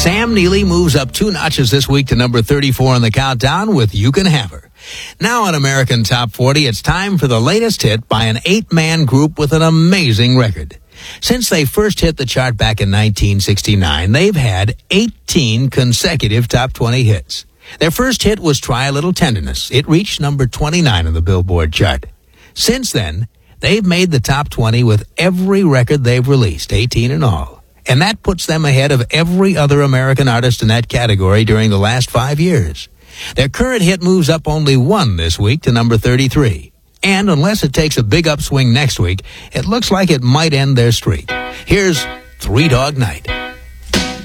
Sam Neely moves up 2 notches this week to number 34 on the countdown with You Can Have Her. Now on American Top 40, it's time for the latest hit by an 8-man group with an amazing record. Since they first hit the chart back in 1969, they've had 18 consecutive top 20 hits. Their first hit was Try a Little Tenderness. It reached number 29 on the Billboard chart. Since then, they've made the top 20 with every record they've released, 18 in all. And that puts them ahead of every other American artist in that category during the last 5 years. Their current hit moves up only 1 this week to number 33. And unless it takes a big upswing next week, it looks like it might end their streak. Here's Three Dog Night.